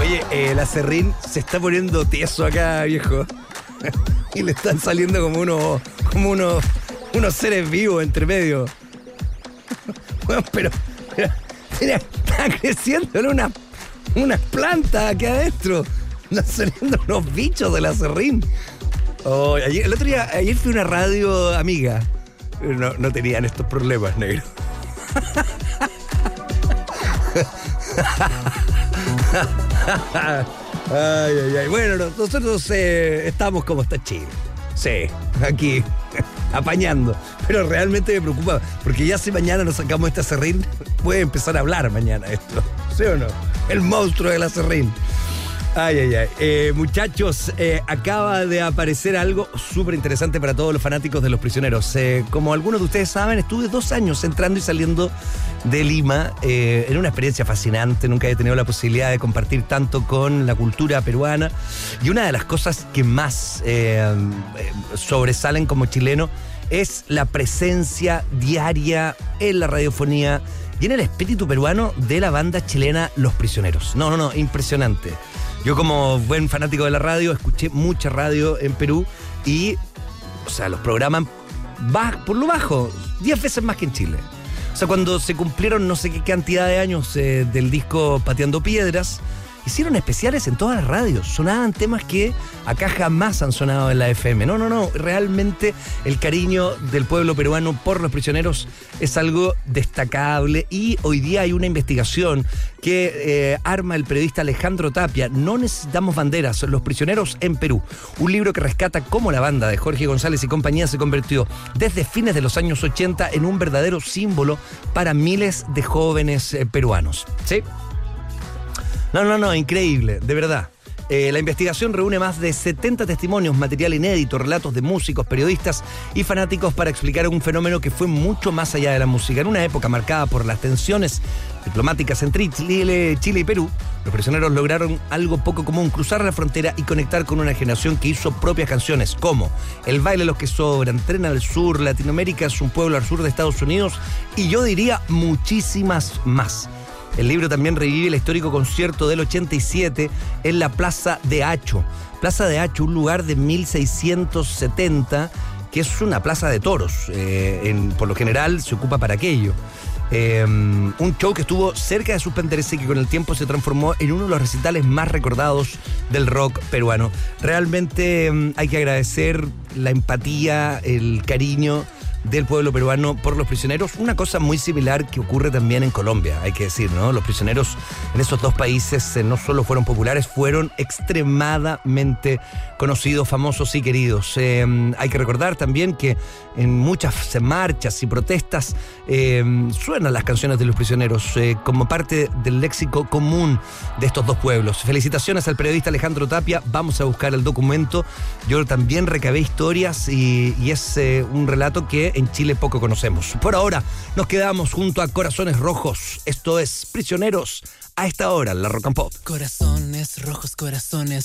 Oye, el acerrín se está poniendo tieso acá, viejo. Y le están saliendo como unos seres vivos entre medio. Bueno, pero mira, están creciendo en unas plantas aquí adentro. Están saliendo unos bichos del acerrín. Oh, ayer fui a una radio amiga. No tenían estos problemas, negro. Ay. Bueno, nosotros estamos como está Chile. Sí, aquí, apañando. Pero realmente me preocupa, porque ya si mañana nos sacamos este acerrín, puede empezar a hablar mañana esto. ¿Sí o no? El monstruo del acerrín. Ay. Muchachos, acaba de aparecer algo súper interesante para todos los fanáticos de Los Prisioneros. Como algunos de ustedes saben, estuve 2 años entrando y saliendo de Lima en una experiencia fascinante. Nunca he tenido la posibilidad de compartir tanto con la cultura peruana. Y una de las cosas que más sobresalen como chileno es la presencia diaria en la radiofonía y en el espíritu peruano de la banda chilena Los Prisioneros. No, impresionante. Yo como buen fanático de la radio escuché mucha radio en Perú y, o sea, los programan por lo bajo 10 veces más que en Chile. O sea, cuando se cumplieron no sé qué cantidad de años del disco Pateando Piedras, hicieron especiales en todas las radios. Sonaban temas que acá jamás han sonado en la FM. No. Realmente el cariño del pueblo peruano por Los Prisioneros es algo destacable. Y hoy día hay una investigación que arma el periodista Alejandro Tapia. No necesitamos banderas, Los Prisioneros en Perú. Un libro que rescata cómo la banda de Jorge González y compañía se convirtió desde fines de los años 80 en un verdadero símbolo para miles de jóvenes peruanos. ¿Sí? No, increíble, de verdad. La investigación reúne más de 70 testimonios, material inédito, relatos de músicos, periodistas y fanáticos para explicar un fenómeno que fue mucho más allá de la música. En una época marcada por las tensiones diplomáticas entre Chile y Perú, Los Prisioneros lograron algo poco común: cruzar la frontera y conectar con una generación que hizo propias canciones como El baile de los que sobran, Tren al sur, Latinoamérica es un pueblo al sur de Estados Unidos y yo diría muchísimas más. El libro también revive el histórico concierto del 87 en la Plaza de Hacho. Plaza de Hacho, un lugar de 1670, que es una plaza de toros. Por lo general se ocupa para aquello. Un show que estuvo cerca de suspenderse y que con el tiempo se transformó en uno de los recitales más recordados del rock peruano. Realmente hay que agradecer la empatía, el cariño del pueblo peruano por Los Prisioneros. Una cosa muy similar que ocurre también en Colombia, hay que decir, ¿no? Los Prisioneros en esos dos países no solo fueron populares, fueron extremadamente conocidos, famosos y queridos. Hay que recordar también que en muchas marchas y protestas suenan las canciones de Los Prisioneros como parte del léxico común de estos dos pueblos. Felicitaciones al periodista Alejandro Tapia. Vamos a buscar el documento. Yo también recabé historias y es un relato que en Chile poco conocemos. Por ahora nos quedamos junto a Corazones Rojos. Esto es Prisioneros a esta hora en la Rock and Pop. Corazones rojos, corazones